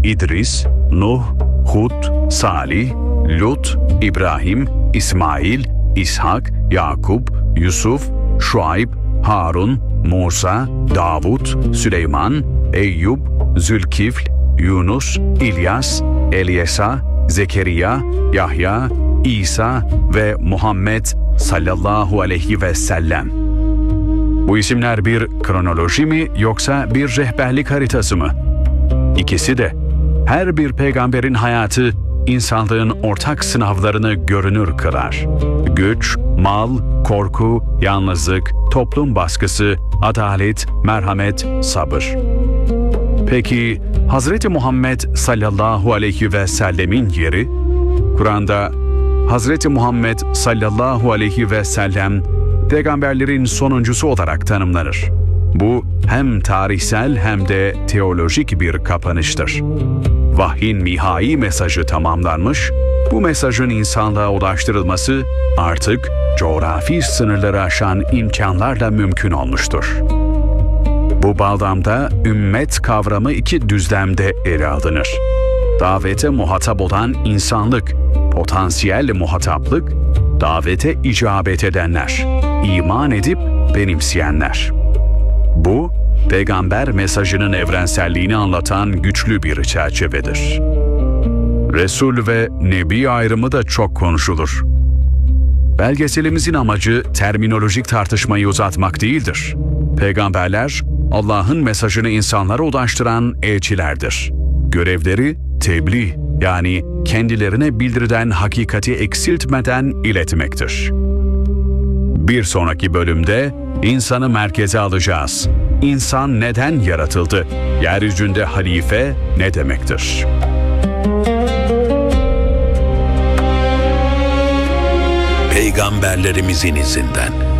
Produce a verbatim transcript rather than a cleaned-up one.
İdris, Nuh, Hud, Salih, Lut, İbrahim, İsmail, İshak, Yakup, Yusuf, Şuayb, Harun, Musa, Davud, Süleyman, Eyüp, Zülkifl, Yunus, İlyas, Elyesa, Zekeriya, Yahya, İsa ve Muhammed sallallahu aleyhi ve sellem. Bu isimler bir kronoloji mi yoksa bir rehberlik haritası mı? İkisi de. Her bir peygamberin hayatı insanlığın ortak sınavlarını görünür kılar. Güç, mal, korku, yalnızlık, toplum baskısı, adalet, merhamet, sabır. Peki Hazreti Muhammed sallallahu aleyhi ve sellemin yeri? Kur'an'da Hazreti Muhammed sallallahu aleyhi ve sellem peygamberlerin sonuncusu olarak tanımlanır. Bu hem tarihsel hem de teolojik bir kapanıştır. Vahyin nihai mesajı tamamlanmış, bu mesajın insanlığa ulaştırılması artık coğrafi sınırları aşan imkanlarla mümkün olmuştur. Bu bağlamda ümmet kavramı iki düzlemde ele alınır. Davete muhatap olan insanlık, potansiyel muhataplık, davete icabet edenler, iman edip benimseyenler. Bu, peygamber mesajının evrenselliğini anlatan güçlü bir çerçevedir. Resul ve Nebi ayrımı da çok konuşulur. Belgeselimizin amacı terminolojik tartışmayı uzatmak değildir. Peygamberler, Allah'ın mesajını insanlara ulaştıran elçilerdir. Görevleri tebliğ, yani kendilerine bildirilen hakikati eksiltmeden iletmektir. Bir sonraki bölümde insanı merkeze alacağız. İnsan neden yaratıldı? Yeryüzünde halife ne demektir? Peygamberlerimizin izinden.